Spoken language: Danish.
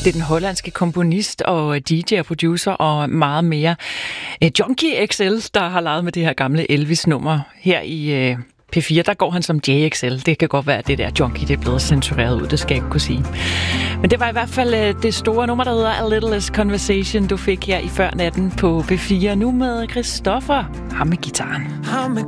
Det er den hollandske komponist og DJ og producer og meget mere. Junkie XL, der har leget med det her gamle Elvis-nummer her i P4. Der går han som JXL. Det kan godt være, at det der Junkie, det er blevet censureret ud. Det skal jeg ikke kunne sige. Men det var i hvert fald det store nummer, der hedder A Little Less Conversation, du fik her i Før Natten på P4. Nu med Christoffer. Ham med gitaren.